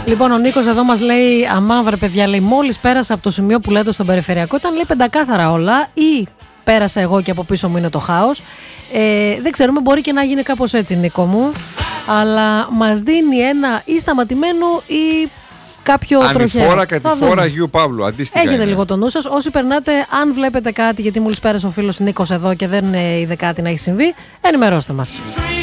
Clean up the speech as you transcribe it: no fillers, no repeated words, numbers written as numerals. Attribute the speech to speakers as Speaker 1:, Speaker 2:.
Speaker 1: Λοιπόν, ο Νίκος εδώ μας λέει: αμάβρε, παιδιά, λέει, μόλις πέρασα από το σημείο που λέτε στον περιφερειακό, ήταν λέει πεντακάθαρα όλα, ή πέρασα εγώ και από πίσω μου είναι το χάος. Δεν ξέρουμε, μπορεί και να γίνει κάπως έτσι, Νίκο μου. Αλλά μας δίνει ένα ή σταματημένο ή κάποιο τροχαίο.
Speaker 2: Ανηφόρα, κατηφόρα Αγίου Παύλου. Αντίστοιχα.
Speaker 1: Έχετε λίγο το νου σας. Όσοι περνάτε, αν βλέπετε κάτι, γιατί μόλις πέρασε ο φίλος Νίκος εδώ και δεν είδε κάτι να έχει συμβεί, ενημερώστε μας.